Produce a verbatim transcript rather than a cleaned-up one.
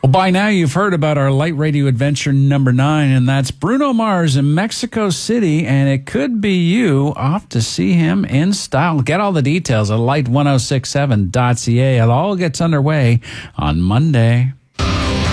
Well, by now you've heard about our light radio adventure number nine, and that's Bruno Mars in Mexico City, and it could be you off to see him in style. Get all the details at light ten sixty-seven dot c a. It all gets underway on Monday.